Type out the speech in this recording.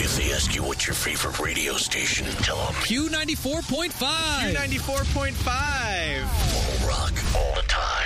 If they ask you what's your favorite radio station, tell them Q94.5. Q94.5. All rock, all the time.